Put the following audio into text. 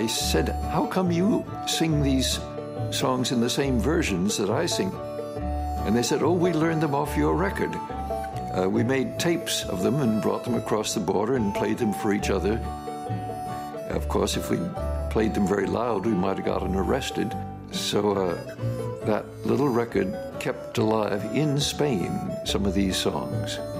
I said, how come you sing these songs in the same versions that I sing? And they said, oh, we learned them off your record. We made tapes of them and brought them across the border and played them for each other. Of course, if we played them very loud, we might have gotten arrested. So that little record kept alive in Spain some of these songs.